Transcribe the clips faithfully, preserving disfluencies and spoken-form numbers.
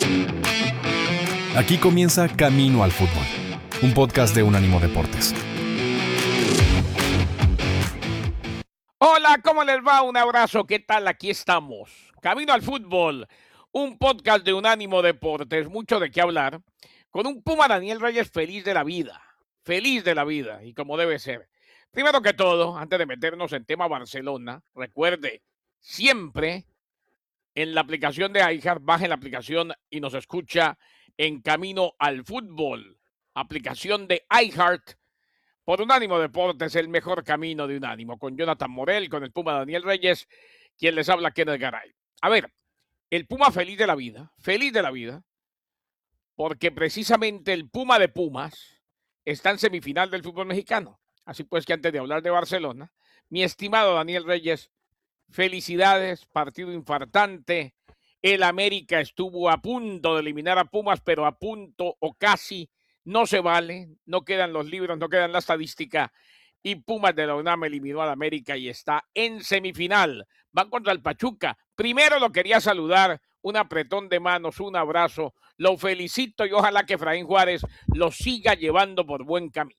Aquí comienza Camino al Fútbol, un podcast de Unánimo Deportes. Hola, ¿cómo les va? Un abrazo, ¿qué tal? Aquí estamos. Camino al Fútbol, un podcast de Unánimo Deportes, mucho de qué hablar, con un Puma Daniel Reyes feliz de la vida, feliz de la vida, y como debe ser. Primero que todo, antes de meternos en tema Barcelona, recuerde, siempre en la aplicación de iHeart, baje la aplicación y nos escucha en Camino al Fútbol, aplicación de iHeart. Por Unánimo Deportes, el mejor camino de Unánimo, con Jonathan Morel, con el Puma Daniel Reyes, quien les habla, Kenneth Garay. A ver, el Puma feliz de la vida, feliz de la vida, porque precisamente el Puma de Pumas está en semifinal del fútbol mexicano. Así pues que antes de hablar de Barcelona, mi estimado Daniel Reyes, felicidades, partido infartante. El América estuvo a punto de eliminar a Pumas, pero a punto o casi. No se vale, no quedan los libros, no quedan la estadística. Y Pumas de la UNAM eliminó al América y está en semifinal. Van contra el Pachuca. Primero lo quería saludar, un apretón de manos, un abrazo. Lo felicito y ojalá que Efraín Juárez lo siga llevando por buen camino.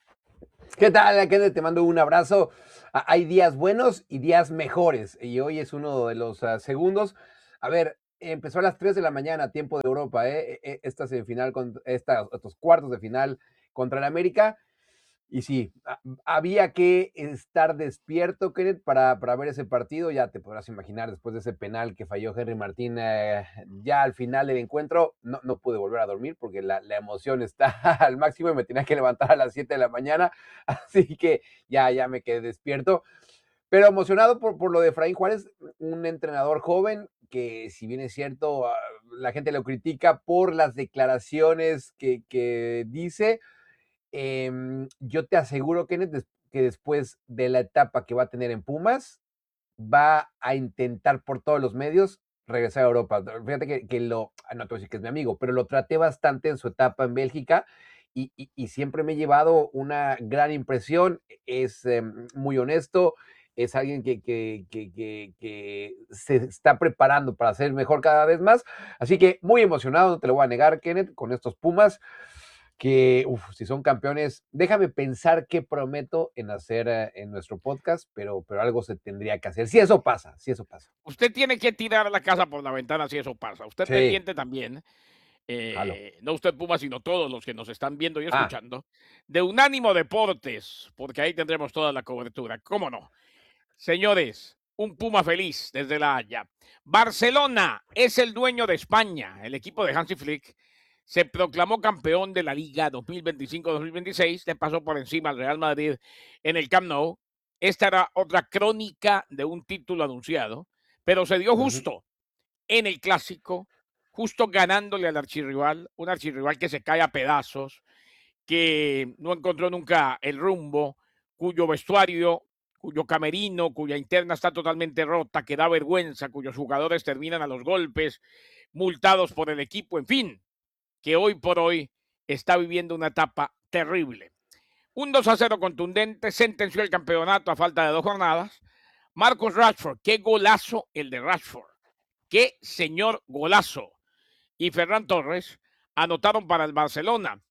¿Qué tal, Kenneth? Te mando un abrazo. Hay días buenos y días mejores, y hoy es uno de los uh, segundos. A ver, empezó a las tres de la mañana, tiempo de Europa, ¿eh? esta semifinal, con esta, estos cuartos de final contra el América. Y sí, había que estar despierto, Kenneth, para, para ver ese partido. Ya te podrás imaginar, después de ese penal que falló Henry Martín, eh, ya al final del encuentro, no, no pude volver a dormir porque la, la emoción está al máximo y me tenía que levantar a las siete de la mañana. Así que ya, ya me quedé despierto. Pero emocionado por, por lo de Efraín Juárez, un entrenador joven que, si bien es cierto, la gente lo critica por las declaraciones que, que dice. Eh, yo te aseguro, Kenneth, que después de la etapa que va a tener en Pumas, va a intentar por todos los medios regresar a Europa. Fíjate que, que lo, no te voy a decir que es mi amigo, pero lo traté bastante en su etapa en Bélgica y, y, y siempre me he llevado una gran impresión. Es eh, muy honesto, es alguien que, que, que, que, que se está preparando para ser mejor cada vez más. Así que muy emocionado, no te lo voy a negar, Kenneth, con estos Pumas. Que uf, si son campeones, déjame pensar qué prometo en hacer uh, en nuestro podcast, pero, pero algo se tendría que hacer. Si eso pasa, si eso pasa. Usted tiene que tirar la casa por la ventana si eso pasa. Usted Sí. pendiente también, eh, no usted Puma, sino todos los que nos están viendo y escuchando, ah. de Unánimo Deportes, porque ahí tendremos toda la cobertura. ¿Cómo no? Señores, un Puma feliz desde La Haya. Barcelona es el dueño de España. El equipo de Hansi Flick se proclamó campeón de la Liga dos mil veinticinco dos mil veintiséis, le pasó por encima al Real Madrid en el Camp Nou. Esta era otra crónica de un título anunciado, pero se dio justo uh-huh. en el Clásico, justo ganándole al archirrival, un archirrival que se cae a pedazos, que no encontró nunca el rumbo, cuyo vestuario, cuyo camerino, cuya interna está totalmente rota, que da vergüenza, cuyos jugadores terminan a los golpes, multados por el equipo, en fin, que hoy por hoy está viviendo una etapa terrible. Un dos a cero contundente sentenció el campeonato a falta de dos jornadas. Marcus Rashford, qué golazo el de Rashford, qué señor golazo. Y Ferran Torres anotaron para el Barcelona.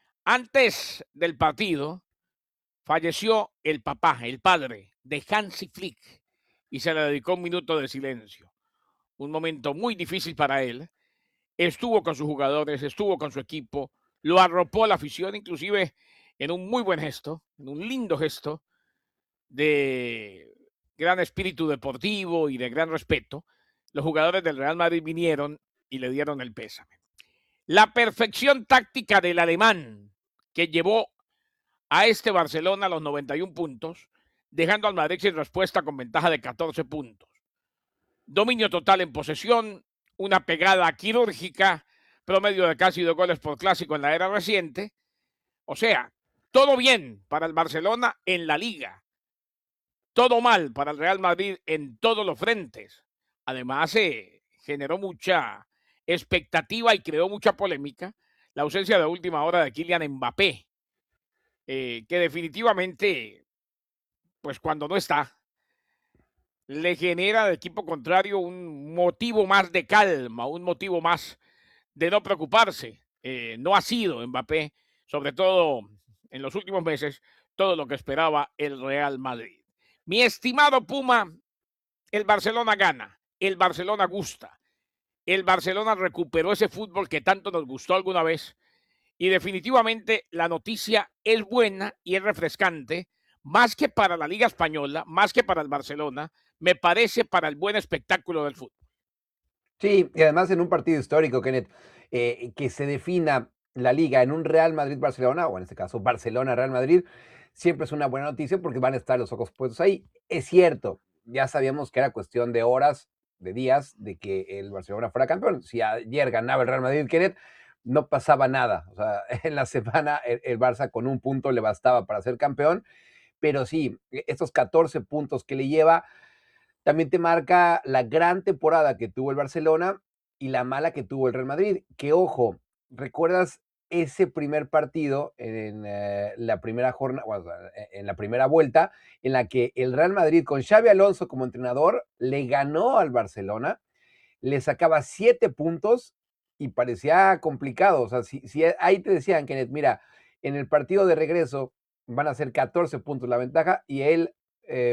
Antes del partido falleció el papá, el padre de Hansi Flick, y se le dedicó un minuto de silencio. Un momento muy difícil para él. Estuvo con sus jugadores, estuvo con su equipo, lo arropó a la afición, inclusive en un muy buen gesto, en un lindo gesto de gran espíritu deportivo y de gran respeto. Los jugadores del Real Madrid vinieron y le dieron el pésame. La perfección táctica del alemán que llevó a este Barcelona a los noventa y un puntos, dejando al Madrid sin respuesta con ventaja de catorce puntos. Dominio total en posesión, una pegada quirúrgica, promedio de casi dos goles por clásico en la era reciente. O sea, todo bien para el Barcelona en la Liga. Todo mal para el Real Madrid en todos los frentes. Además, eh, generó mucha expectativa y creó mucha polémica la ausencia de última hora de Kylian Mbappé, eh, que definitivamente, pues cuando no está, le genera al equipo contrario un motivo más de calma, un motivo más de no preocuparse. Eh, no ha sido Mbappé, sobre todo en los últimos meses, todo lo que esperaba el Real Madrid. Mi estimado Puma, el Barcelona gana, el Barcelona gusta, el Barcelona recuperó ese fútbol que tanto nos gustó alguna vez y definitivamente la noticia es buena y es refrescante, más que para la Liga Española, más que para el Barcelona, me parece para el buen espectáculo del fútbol. Sí, y además en un partido histórico, Kenneth, eh, que se defina la liga en un Real Madrid-Barcelona, o en este caso Barcelona-Real Madrid, siempre es una buena noticia porque van a estar los ojos puestos ahí. Es cierto, ya sabíamos que era cuestión de horas, de días, de que el Barcelona fuera campeón. Si ayer ganaba el Real Madrid, Kenneth, no pasaba nada. O sea, en la semana el, el Barça con un punto le bastaba para ser campeón, pero sí, estos catorce puntos que le lleva también te marca la gran temporada que tuvo el Barcelona y la mala que tuvo el Real Madrid. Que ojo, ¿recuerdas ese primer partido en eh, la primera jornada, bueno, en la primera vuelta, en la que el Real Madrid con Xabi Alonso como entrenador le ganó al Barcelona, le sacaba siete puntos y parecía complicado? O sea, si, si ahí te decían, Kenneth, mira, en el partido de regreso van a ser catorce puntos la ventaja y él... Eh,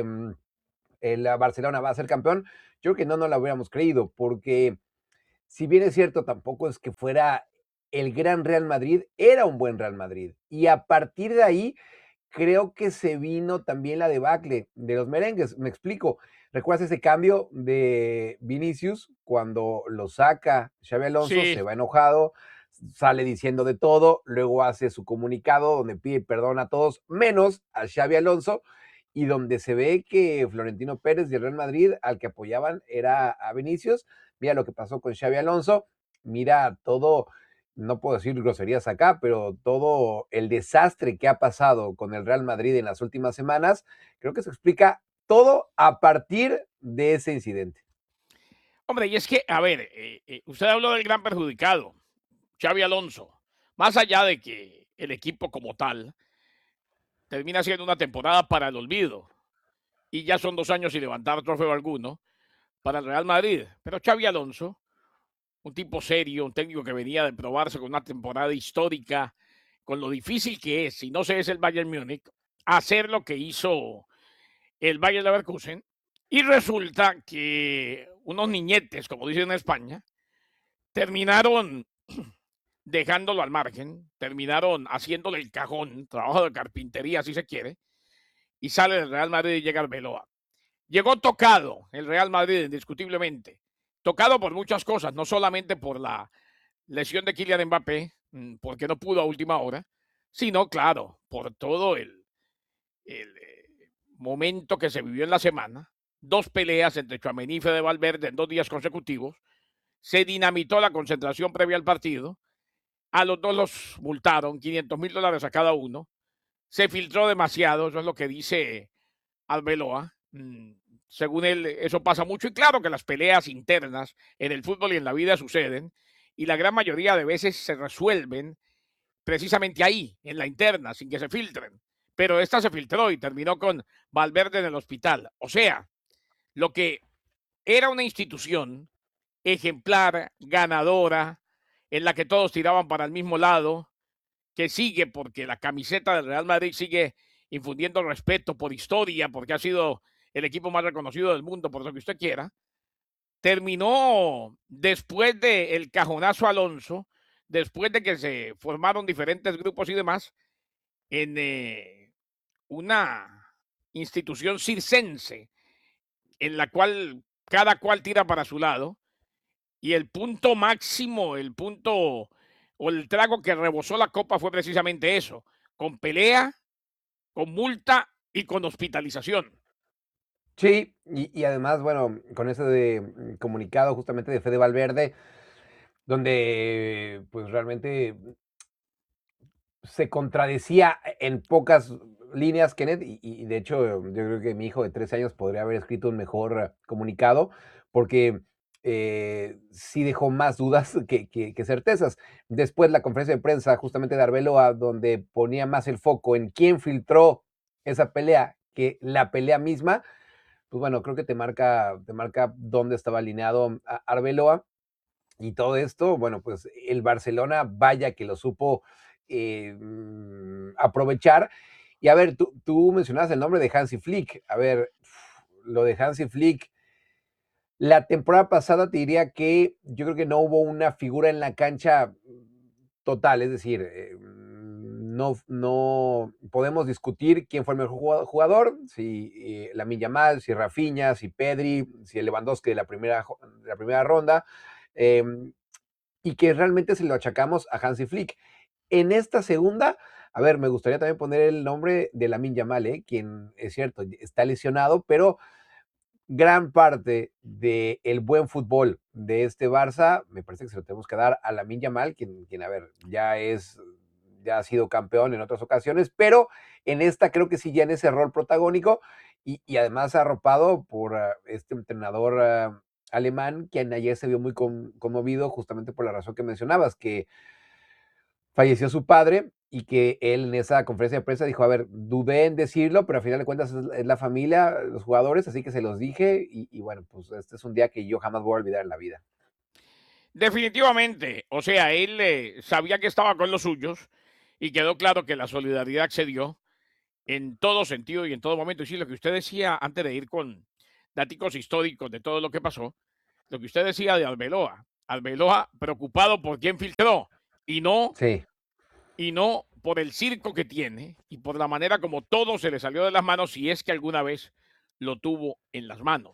el Barcelona va a ser campeón, yo creo que no nos lo hubiéramos creído, porque si bien es cierto, tampoco es que fuera el gran Real Madrid, era un buen Real Madrid. Y a partir de ahí, creo que se vino también la debacle de los merengues. Me explico. ¿Recuerdas ese cambio de Vinicius cuando lo saca Xabi Alonso? Sí. Se va enojado, sale diciendo de todo, luego hace su comunicado donde pide perdón a todos, menos a Xabi Alonso, y donde se ve que Florentino Pérez y el Real Madrid al que apoyaban era a Vinicius. Mira lo que pasó con Xabi Alonso, mira todo, no puedo decir groserías acá, pero todo el desastre que ha pasado con el Real Madrid en las últimas semanas, creo que se explica todo a partir de ese incidente. Hombre, y es que, a ver, eh, eh, usted habló del gran perjudicado, Xabi Alonso. Más allá de que el equipo como tal termina siendo una temporada para el olvido, y ya son dos años sin levantar trofeo alguno para el Real Madrid. Pero Xabi Alonso, un tipo serio, un técnico que venía de probarse con una temporada histórica, con lo difícil que es, si no se es el Bayern Múnich, hacer lo que hizo el Bayern Leverkusen, y resulta que unos niñetes, como dicen en España, terminaron dejándolo al margen, terminaron haciéndole el cajón, trabajo de carpintería, si se quiere, y sale del Real Madrid y llega Arbeloa. Llegó tocado el Real Madrid, indiscutiblemente. Tocado por muchas cosas, no solamente por la lesión de Kylian Mbappé, porque no pudo a última hora, sino, claro, por todo el, el eh, momento que se vivió en la semana. Dos peleas entre Tchouaméni y Fede Valverde en dos días consecutivos. Se dinamitó la concentración previa al partido. A los dos los multaron, quinientos mil dólares a cada uno. Se filtró demasiado, eso es lo que dice Arbeloa. Según él, eso pasa mucho. Y claro que las peleas internas en el fútbol y en la vida suceden. Y la gran mayoría de veces se resuelven precisamente ahí, en la interna, sin que se filtren. Pero esta se filtró y terminó con Valverde en el hospital. O sea, lo que era una institución ejemplar, ganadora, en la que todos tiraban para el mismo lado, que sigue porque la camiseta del Real Madrid sigue infundiendo respeto por historia, porque ha sido el equipo más reconocido del mundo, por lo que usted quiera, terminó después del cajonazo Alonso, después de que se formaron diferentes grupos y demás, en eh, una institución circense en la cual cada cual tira para su lado, y el punto máximo, el punto o el trago que rebosó la copa fue precisamente eso, con pelea, con multa y con hospitalización. Sí, y, y además, bueno, con ese de, comunicado justamente de Fede Valverde, donde pues realmente se contradecía en pocas líneas, Kenneth, y, y de hecho yo creo que mi hijo de trece años podría haber escrito un mejor comunicado, porque eh, sí dejó más dudas que, que, que certezas. Después la conferencia de prensa justamente de Arbeloa, donde ponía más el foco en quién filtró esa pelea que la pelea misma, pues bueno, creo que te marca, te marca dónde estaba alineado Arbeloa. Y todo esto, bueno, pues el Barcelona vaya que lo supo eh, mm, aprovechar. Y a ver, tú, tú mencionabas el nombre de Hansi Flick. A ver, lo de Hansi Flick, la temporada pasada te diría que yo creo que no hubo una figura en la cancha total, es decir, eh, no, no podemos discutir quién fue el mejor jugador, si eh, Lamine Yamal, si Rafinha, si Pedri, si el Lewandowski de la primera, de la primera ronda, eh, y que realmente se lo achacamos a Hansi Flick. En esta segunda, a ver, me gustaría también poner el nombre de Lamine Yamal, ¿eh? Quien es cierto, está lesionado, pero gran parte del buen fútbol de este Barça, me parece que se lo tenemos que dar a Lamine Yamal, quien, quien, a ver, ya es, ya ha sido campeón en otras ocasiones, pero en esta creo que sí ya en ese rol protagónico y, y además arropado por uh, este entrenador uh, alemán, quien ayer se vio muy con, conmovido justamente por la razón que mencionabas, que falleció su padre y que él en esa conferencia de prensa dijo, a ver, dudé en decirlo, pero al final de cuentas es, es la familia, los jugadores, así que se los dije y, y bueno, pues este es un día que yo jamás voy a olvidar en la vida. Definitivamente, o sea, él eh, sabía que estaba con los suyos y quedó claro que la solidaridad se dio en todo sentido y en todo momento. Y sí, lo que usted decía antes de ir con datos históricos de todo lo que pasó, lo que usted decía de Arbeloa, Arbeloa preocupado por quién filtró y no, sí. y no por el circo que tiene y por la manera como todo se le salió de las manos si es que alguna vez lo tuvo en las manos.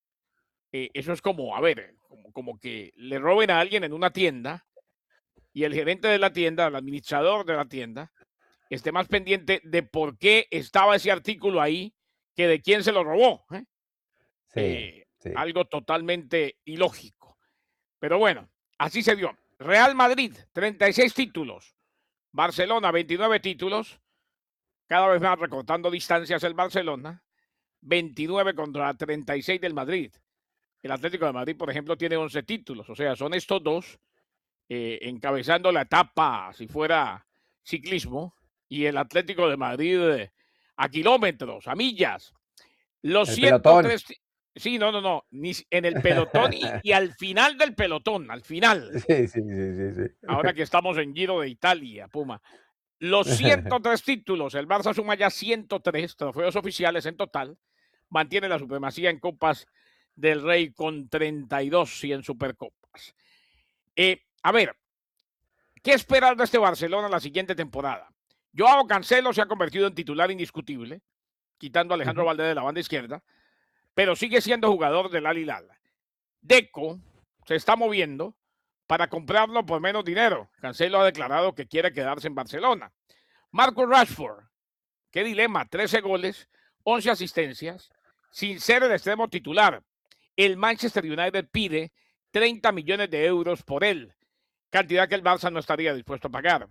Eh, eso es como, a ver, como, como que le roben a alguien en una tienda y el gerente de la tienda, el administrador de la tienda, esté más pendiente de por qué estaba ese artículo ahí que de quién se lo robó. ¿eh? Sí, Eh, sí. Algo totalmente ilógico. Pero bueno, así se dio. Real Madrid, treinta y seis títulos. Barcelona, veintinueve títulos. Cada vez más recortando distancias el Barcelona. veintinueve contra treinta y seis del Madrid. El Atlético de Madrid, por ejemplo, tiene once títulos. O sea, son estos dos eh, encabezando la etapa, si fuera ciclismo, y el Atlético de Madrid eh, a kilómetros, a millas. Los el ciento pelotón. tres, sí, no, no, no, ni en el pelotón y, y al final del pelotón, al final. Sí, sí, sí, sí, sí. Ahora que estamos en Giro de Italia, Puma. Los ciento tres títulos, el Barça suma ya ciento tres trofeos oficiales en total, mantiene la supremacía en Copas del Rey con treinta y dos y en Supercopas. Eh, a ver, ¿qué esperar de este Barcelona la siguiente temporada? Joao Cancelo se ha convertido en titular indiscutible, quitando a Alejandro uh-huh. Valdés de la banda izquierda, pero sigue siendo jugador del Al Hilal. Deco se está moviendo para comprarlo por menos dinero. Cancelo ha declarado que quiere quedarse en Barcelona. Marcus Rashford, qué dilema, trece goles, once asistencias, sin ser el extremo titular. El Manchester United pide treinta millones de euros por él, cantidad que el Barça no estaría dispuesto a pagar.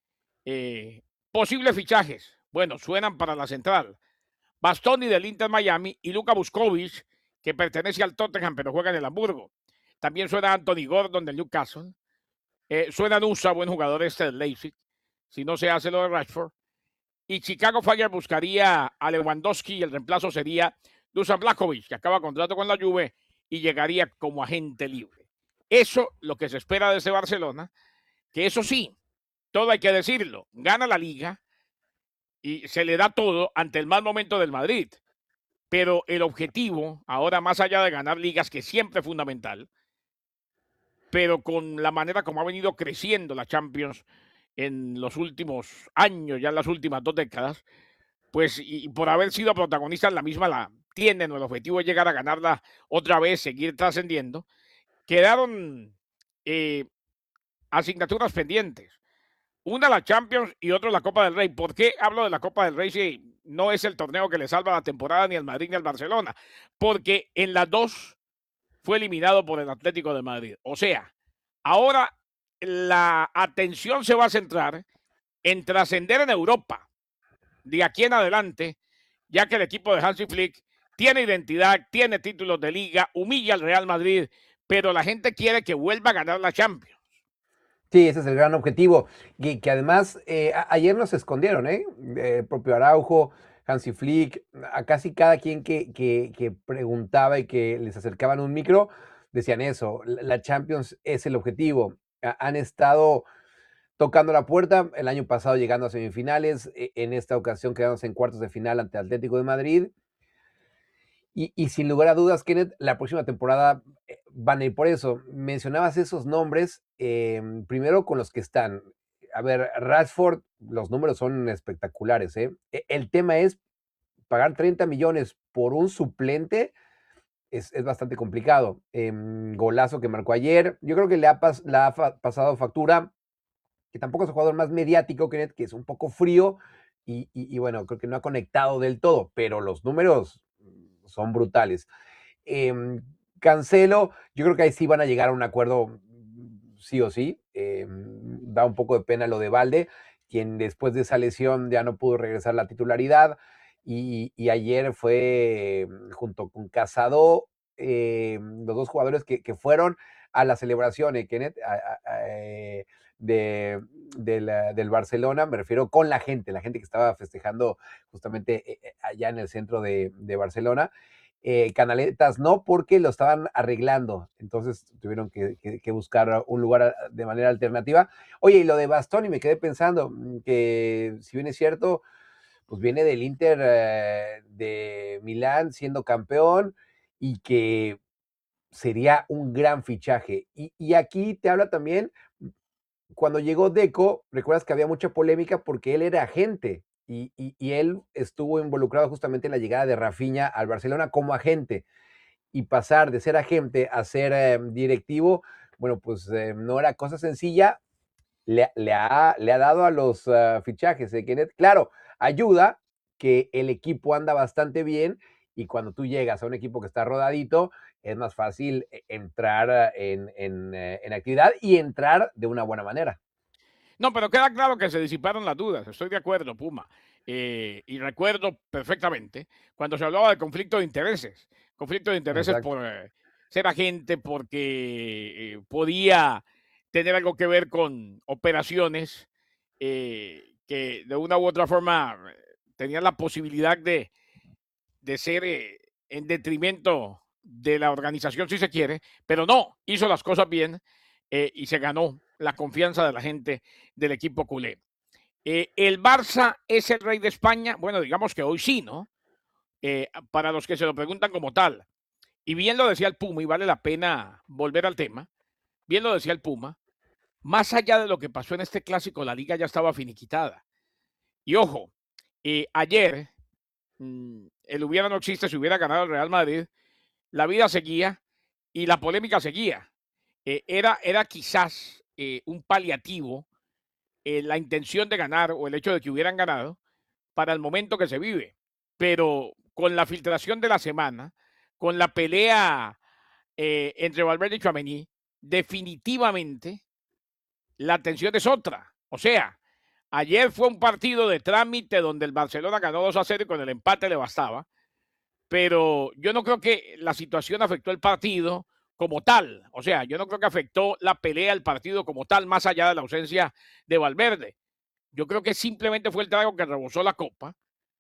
Eh, posibles fichajes, bueno, suenan para la central. Bastoni del Inter Miami y Luka Vuskovic, que pertenece al Tottenham, pero juega en el Hamburgo. También suena Anthony Gordon del Newcastle. Eh, suena Nusa, buen jugador este del Leipzig, si no se hace lo de Rashford. Y Chicago Fire buscaría a Lewandowski y el reemplazo sería Dusan Vlahovic, que acaba contrato con la Juve y llegaría como agente libre. Eso lo que se espera de este Barcelona, que eso sí, todo hay que decirlo, gana la Liga y se le da todo ante el mal momento del Madrid. Pero el objetivo, ahora más allá de ganar ligas, que siempre es fundamental, pero con la manera como ha venido creciendo la Champions en los últimos años, ya en las últimas dos décadas, pues y por haber sido protagonistas, la misma la tienen, el objetivo es llegar a ganarla otra vez, seguir trascendiendo, quedaron eh, asignaturas pendientes. Una la Champions y otra la Copa del Rey. ¿Por qué hablo de la Copa del Rey si no es el torneo que le salva la temporada ni al Madrid ni al Barcelona? Porque en las dos fue eliminado por el Atlético de Madrid. O sea, ahora la atención se va a centrar en trascender en Europa de aquí en adelante, ya que el equipo de Hansi Flick tiene identidad, tiene títulos de liga, humilla al Real Madrid, pero la gente quiere que vuelva a ganar la Champions. Sí, ese es el gran objetivo, que, que además eh, a, ayer nos escondieron, ¿eh? El propio Araujo, Hansi Flick, a casi cada quien que, que, que preguntaba y que les acercaban un micro, decían eso, la Champions es el objetivo. Han estado tocando la puerta, el año pasado llegando a semifinales, en esta ocasión quedándose en cuartos de final ante Atlético de Madrid. Y, y sin lugar a dudas, Kenneth, la próxima temporada van a ir por eso. Mencionabas esos nombres, eh, primero con los que están. A ver, Rashford, los números son espectaculares, ¿eh? El tema es pagar treinta millones por un suplente. Es, es bastante complicado. Eh, golazo que marcó ayer. Yo creo que le ha, pas, le ha fa, pasado factura, que tampoco es el jugador más mediático, Kenneth, que es un poco frío y, y, y bueno, creo que no ha conectado del todo, pero los números son brutales. Eh, Cancelo, yo creo que ahí sí van a llegar a un acuerdo sí o sí. Eh, da un poco de pena lo de Valde, quien después de esa lesión ya no pudo regresar a la titularidad. Y, y ayer fue junto con Casado, eh, los dos jugadores que, que fueron a la celebración, eh, Kenneth, a, a, a, de, de la, del Barcelona, me refiero con la gente, la gente que estaba festejando justamente eh, allá en el centro de, de Barcelona. Eh, Canaletas no, porque lo estaban arreglando, entonces tuvieron que, que, que, buscar un lugar de manera alternativa. Oye, y lo de Bastoni, me quedé pensando que si bien es cierto, pues viene del Inter eh, de Milán siendo campeón y que sería un gran fichaje. Y, y aquí te habla también, cuando llegó Deco, recuerdas que había mucha polémica porque él era agente y, y, y él estuvo involucrado justamente en la llegada de Rafinha al Barcelona como agente, y pasar de ser agente a ser eh, directivo, bueno, pues eh, no era cosa sencilla. Le, le, ha, le ha dado a los uh, fichajes de Kenneth. Claro, ayuda que el equipo anda bastante bien y cuando tú llegas a un equipo que está rodadito, es más fácil entrar en, en, en actividad y entrar de una buena manera. No, pero queda claro que se disiparon las dudas. Estoy de acuerdo, Puma. Eh, y recuerdo perfectamente cuando se hablaba de conflicto de intereses. Conflicto de intereses Exacto. por eh, ser agente, porque eh, podía tener algo que ver con operaciones eh, que de una u otra forma tenían la posibilidad de, de ser eh, en detrimento de la organización, si se quiere, pero no, hizo las cosas bien eh, y se ganó la confianza de la gente del equipo culé. Eh, ¿El Barça es el rey de España? Bueno, digamos que hoy sí, ¿no? Eh, para los que se lo preguntan como tal. Y bien lo decía el Puma, y vale la pena volver al tema, bien lo decía el Puma, más allá de lo que pasó en este clásico, la liga ya estaba finiquitada. Y ojo, eh, ayer, mmm, el hubiera no existe, si hubiera ganado el Real Madrid, la vida seguía y la polémica seguía. Eh, era, era quizás eh, un paliativo eh, la intención de ganar o el hecho de que hubieran ganado para el momento que se vive. Pero con la filtración de la semana, con la pelea eh, entre Valverde y Tchouaméni, definitivamente la tensión es otra. O sea, ayer fue un partido de trámite donde el Barcelona ganó dos a cero y con el empate le bastaba. Pero yo no creo que la situación afectó el partido como tal. O sea, yo no creo que afectó la pelea al partido como tal, más allá de la ausencia de Valverde. Yo creo que simplemente fue el trago que rebosó la copa,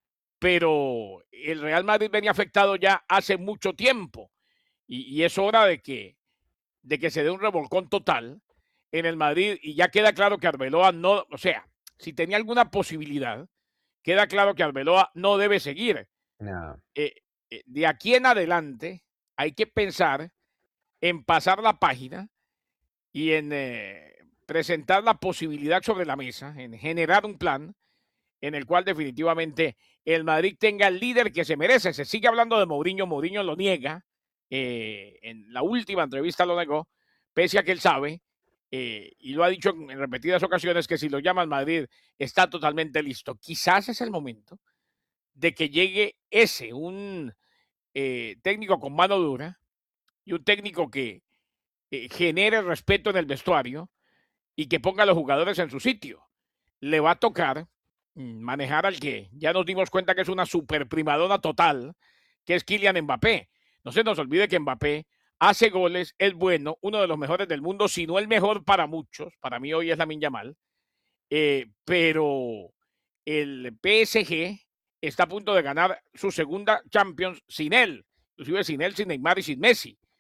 pero el Real Madrid venía afectado ya hace mucho tiempo y, y es hora de que, de que se dé un revolcón total en el Madrid y ya queda claro que Arbeloa no, o sea, si tenía alguna posibilidad, queda claro que Arbeloa no debe seguir. No. Eh, eh, de aquí en adelante hay que pensar en pasar la página y en eh, presentar la posibilidad sobre la mesa, en generar un plan en el cual definitivamente el Madrid tenga el líder que se merece. Se sigue hablando de Mourinho, Mourinho lo niega, eh, en la última entrevista lo negó, pese a que él sabe, eh, y lo ha dicho en repetidas ocasiones, que si lo llama al Madrid está totalmente listo. Quizás es el momento de que llegue ese, un eh, técnico con mano dura y un técnico que eh, genere respeto en el vestuario y que ponga a los jugadores en su sitio. Le va a tocar manejar al que ya nos dimos cuenta que es una super primadona total, que es Kylian Mbappé. No se nos olvide que Mbappé hace goles, es bueno, uno de los mejores del mundo, si no el mejor para muchos. Para mí hoy es Lamine Yamal. Eh, pero el P S G está a punto de ganar su segunda Champions sin él, inclusive sin él, sin Neymar y sin Messi.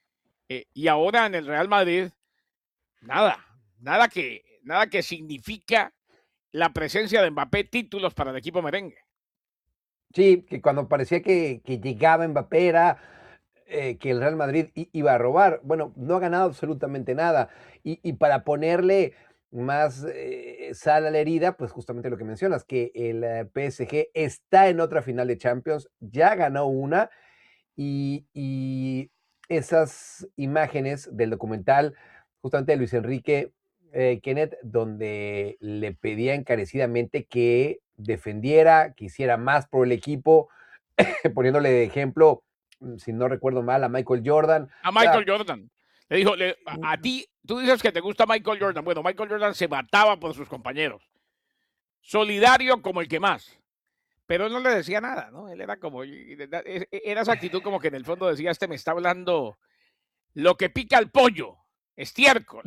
Eh, y ahora en el Real Madrid, nada, nada que, nada que significa la presencia de Mbappé, títulos para el equipo merengue. Sí, que cuando parecía que, que llegaba Mbappé era eh, que el Real Madrid i- iba a robar. Bueno, no ha ganado absolutamente nada. Y, y para ponerle más eh, sal a la herida, pues justamente lo que mencionas, que el eh, P S G está en otra final de Champions, ya ganó una y, y esas imágenes del documental, justamente de Luis Enrique eh, Kenneth, donde le pedía encarecidamente que defendiera, que hiciera más por el equipo, poniéndole de ejemplo, mm, si no recuerdo mal, a Michael Jordan. A O sea, Michael Jordan. Le dijo, le, a, a ti, tú dices que te gusta Michael Jordan. Bueno, Michael Jordan se mataba por sus compañeros. Solidario como el que más. Pero él no le decía nada, ¿no? Él era como, era esa actitud como que en el fondo decía, este me está hablando lo que pica el pollo, estiércol.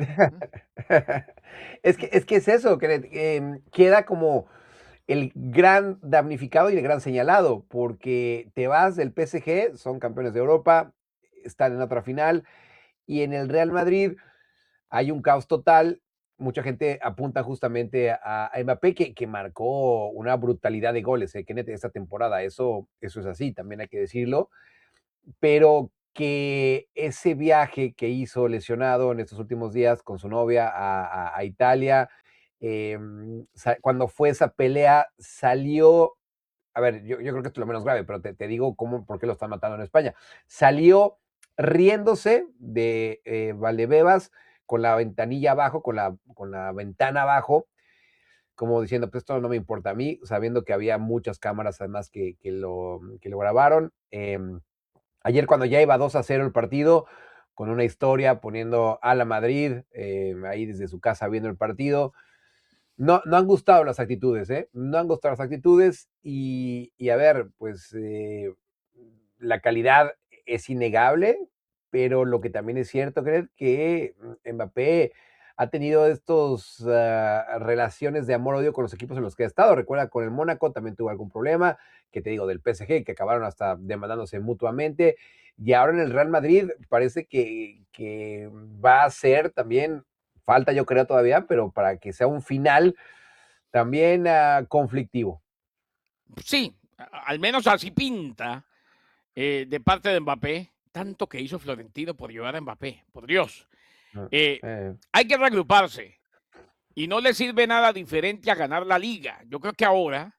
es, que, es que es eso, que eh, queda como el gran damnificado y el gran señalado, porque te vas del P S G, son campeones de Europa, están en otra final, y en el Real Madrid hay un caos total. Mucha gente apunta justamente a, a Mbappé, que, que, marcó una brutalidad de goles, eh, Kenneth, esta temporada. Eso, eso es así, también hay que decirlo. Pero que ese viaje que hizo lesionado en estos últimos días con su novia a, a, a Italia, eh, cuando fue esa pelea, salió, a ver, yo, yo creo que esto es lo menos grave, pero te, te digo cómo, por qué lo están matando en España. Salió riéndose de eh, Valdebebas con la ventanilla abajo, con la, con la ventana abajo, como diciendo, pues esto no me importa a mí, sabiendo que había muchas cámaras además que, que, lo, que lo grabaron. Eh, ayer cuando ya iba dos a cero el partido, con una historia poniendo a la Madrid, eh, ahí desde su casa viendo el partido, no, no han gustado las actitudes, ¿eh? No han gustado las actitudes y, y a ver, pues eh, la calidad es innegable, pero lo que también es cierto, creo que Mbappé ha tenido estos uh, relaciones de amor-odio con los equipos en los que ha estado. Recuerda, con el Mónaco también tuvo algún problema, que te digo, del P S G, que acabaron hasta demandándose mutuamente. Y ahora en el Real Madrid parece que, que va a ser también, falta yo creo todavía, pero para que sea un final también uh, conflictivo. Sí, al menos así pinta eh, de parte de Mbappé, tanto que hizo Florentino por llevar a Mbappé, por Dios. Eh, eh. Hay que reagruparse y no le sirve nada diferente a ganar la liga. Yo creo que ahora,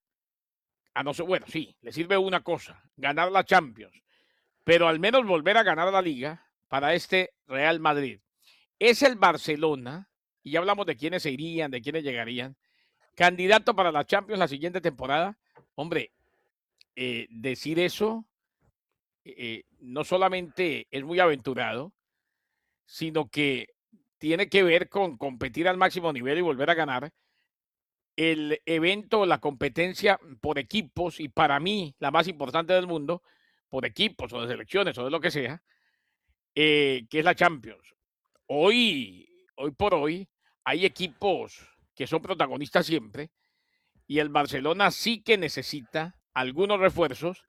a no ser, bueno, sí, le sirve una cosa, ganar la Champions, pero al menos volver a ganar la liga para este Real Madrid. Es el Barcelona, y ya hablamos de quiénes se irían, de quiénes llegarían, candidato para la Champions la siguiente temporada. Hombre, eh, decir eso eh, no solamente es muy aventurado, sino que tiene que ver con competir al máximo nivel y volver a ganar el evento, la competencia por equipos, y para mí la más importante del mundo, por equipos o de selecciones o de lo que sea, eh, que es la Champions. Hoy, hoy por hoy, hay equipos que son protagonistas siempre, y el Barcelona sí que necesita algunos refuerzos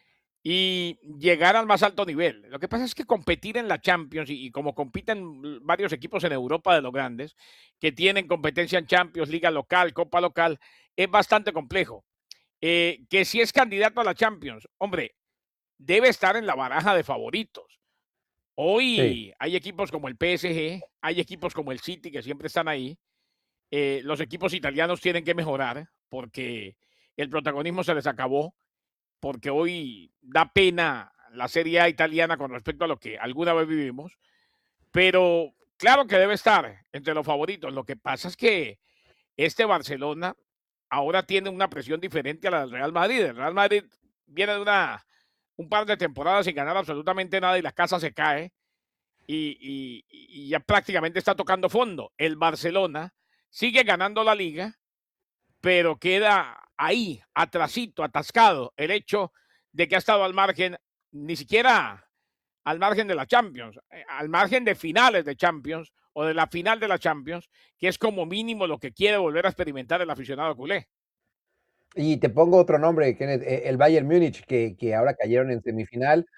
y llegar al más alto nivel. Lo que pasa es que competir en la Champions, y, y como compiten varios equipos en Europa de los grandes, que tienen competencia en Champions, Liga local, Copa local, es bastante complejo. Eh, que si es candidato a la Champions, hombre, debe estar en la baraja de favoritos. Hoy sí. Hay equipos como el P S G, hay equipos como el City que siempre están ahí. Eh, los equipos italianos tienen que mejorar porque el protagonismo se les acabó, porque hoy da pena la Serie A italiana con respecto a lo que alguna vez vivimos, pero claro que debe estar entre los favoritos. Lo que pasa es que este Barcelona ahora tiene una presión diferente a la del Real Madrid. El Real Madrid viene de una, un par de temporadas sin ganar absolutamente nada y la casa se cae y, y, y ya prácticamente está tocando fondo. El Barcelona sigue ganando la liga, pero queda ahí, atrasito, atascado, el hecho de que ha estado al margen, ni siquiera al margen de la Champions, al margen de finales de Champions o de la final de la Champions, que es como mínimo lo que quiere volver a experimentar el aficionado culé. Y te pongo otro nombre, Kenneth, el Bayern Múnich, que, que ahora cayeron en semifinal,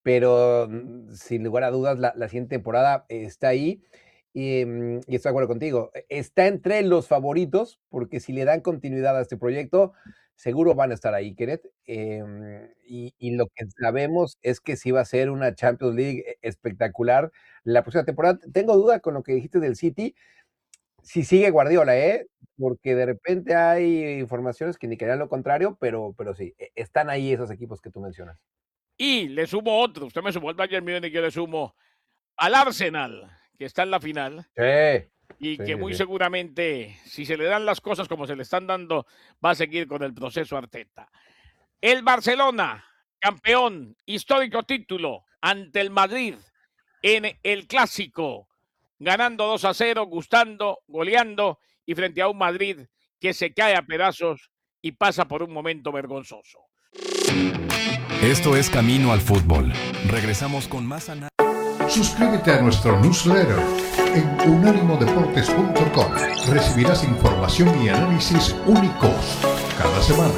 pero sin lugar a dudas la, la siguiente temporada está ahí. Y, y estoy de acuerdo contigo, está entre los favoritos, porque si le dan continuidad a este proyecto, seguro van a estar ahí, Kenneth. Eh, y, y lo que sabemos es que sí va a ser una Champions League espectacular la próxima temporada. Tengo duda con lo que dijiste del City, si sigue Guardiola, ¿eh? Porque de repente hay informaciones que indicarían lo contrario, pero, pero sí, están ahí esos equipos que tú mencionas. Y le sumo otro, usted me sumó al Bayern Múnich y yo le sumo al Arsenal, que está en la final. Sí. Y sí, que sí, muy sí. seguramente, si se le dan las cosas como se le están dando, va a seguir con el proceso Arteta. El Barcelona, campeón, histórico título ante el Madrid en el Clásico, ganando dos a cero, gustando, goleando, y frente a un Madrid que se cae a pedazos y pasa por un momento vergonzoso. Esto es Camino al Fútbol. Regresamos con más análisis. Suscríbete a nuestro newsletter en unánimo deportes punto com. Recibirás información y análisis únicos cada semana.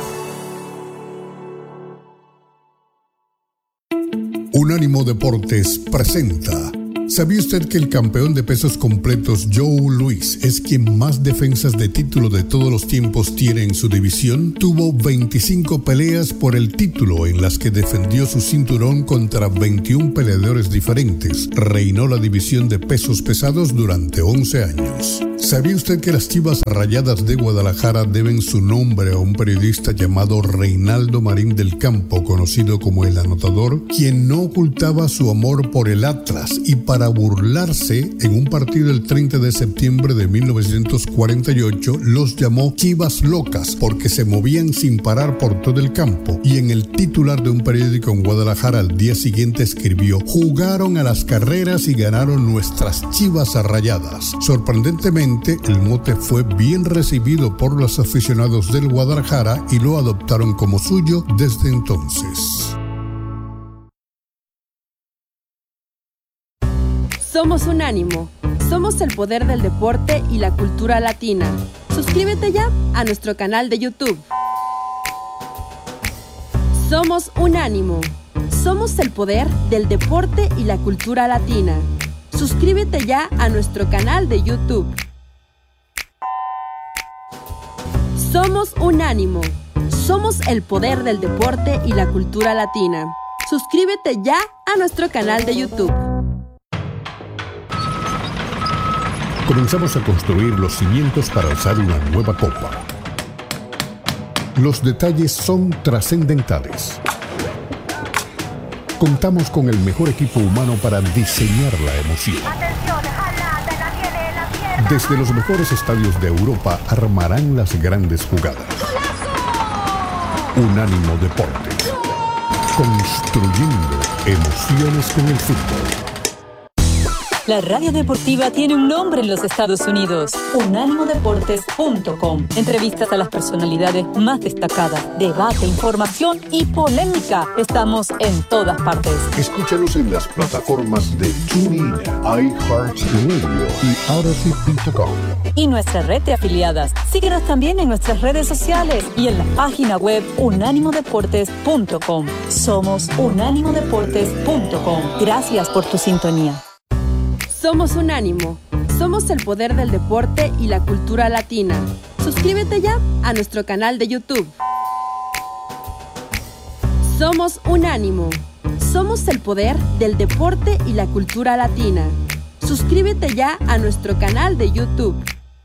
Unánimo Deportes presenta. ¿Sabía usted que el campeón de pesos completos Joe Louis es quien más defensas de título de todos los tiempos tiene en su división? Tuvo veinticinco peleas por el título en las que defendió su cinturón contra veintiún peleadores diferentes. Reinó la división de pesos pesados durante once años. ¿Sabía usted que las Chivas Rayadas de Guadalajara deben su nombre a un periodista llamado Reinaldo Marín del Campo, conocido como El Anotador, quien no ocultaba su amor por el Atlas y para burlarse, en un partido el treinta de septiembre de mil novecientos cuarenta y ocho, los llamó Chivas Locas porque se movían sin parar por todo el campo, y en el titular de un periódico en Guadalajara al día siguiente escribió: jugaron a las carreras y ganaron nuestras Chivas Rayadas. Sorprendentemente, el mote fue bien recibido por los aficionados del Guadalajara y lo adoptaron como suyo desde entonces. Somos Unánimo. Somos el poder del deporte y la cultura latina. Suscríbete ya a nuestro canal de YouTube. Somos Unánimo. Somos el poder del deporte y la cultura latina. Suscríbete ya a nuestro canal de YouTube. Somos Unánimo. Somos el poder del deporte y la cultura latina. Suscríbete ya a nuestro canal de YouTube. Comenzamos a construir los cimientos para alzar una nueva copa. Los detalles son trascendentales. Contamos con el mejor equipo humano para diseñar la emoción. Desde los mejores estadios de Europa armarán las grandes jugadas. Unánimo Deportes. Construyendo emociones con el fútbol. La radio deportiva tiene un nombre en los Estados Unidos: unánimo deportes punto com. Entrevistas a las personalidades más destacadas, debate, información y polémica. Estamos en todas partes. Escúchanos en las plataformas de TuneIn, iHeartRadio y Odyssey punto com. Y nuestra red de afiliadas. Síguenos también en nuestras redes sociales y en la página web unánimo deportes punto com. Somos unánimo deportes punto com. Gracias por tu sintonía. Somos Unánimo. Somos el poder del deporte y la cultura latina. Suscríbete ya a nuestro canal de YouTube. Somos Unánimo. Somos el poder del deporte y la cultura latina. Suscríbete ya a nuestro canal de YouTube.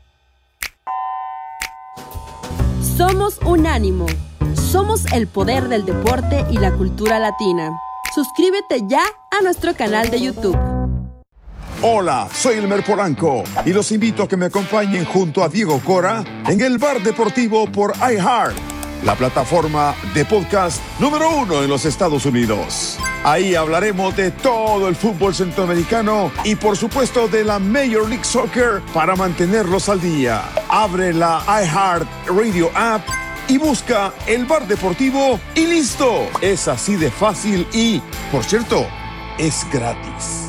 Somos Unánimo. Somos el poder del deporte y la cultura latina. Suscríbete ya a nuestro canal de YouTube. Hola, soy Elmer Polanco y los invito a que me acompañen junto a Diego Cora en el Bar Deportivo por iHeart, la plataforma de podcast número uno en los Estados Unidos. Ahí hablaremos de todo el fútbol centroamericano y por supuesto de la Major League Soccer para mantenerlos al día. Abre la iHeart Radio app y busca el Bar Deportivo y listo. Es así de fácil y, por cierto, es gratis.